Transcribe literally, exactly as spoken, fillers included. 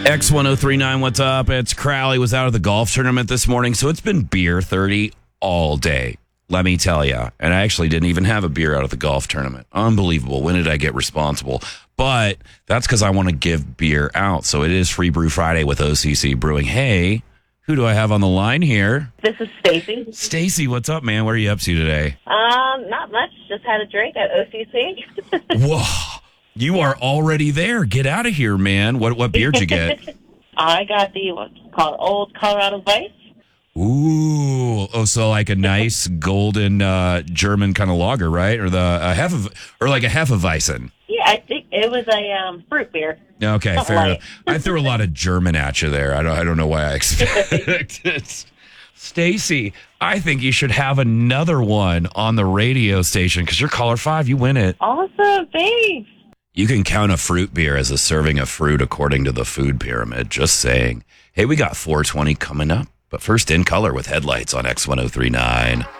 X ten thirty-nine, what's up? It's Crowley. Was out of the golf tournament this morning, so it's been beer thirty all day. Let me tell you. And I actually didn't even have a beer out of the golf tournament. Unbelievable. When did I get responsible? But that's because I want to give beer out. So it is Free Brew Friday with O C C Brewing. Hey, who do I have on the line here? This is Stacy. Stacy, what's up, man? What are you up to today? Um, not much. Just had a drink at O C C. Whoa. You are already there. Get out of here, man. What what beer did you get? I got the, what's it called, Old Colorado Vice. Ooh. Oh, so like a nice golden uh, German kind of lager, right? Or the a half of, or like a Hefeweizen. Yeah, I think it was a um, fruit beer. Okay, Something fair like. enough. I threw a lot of German at you there. I don't I don't know why I expected. Stacy, I think you should have another one on the radio station because you're caller five. You win it. Awesome. Thanks. You can count a fruit beer as a serving of fruit according to the food pyramid. Just saying. Hey, we got four twenty coming up. But first, In Color with Headlights on X ten thirty-nine.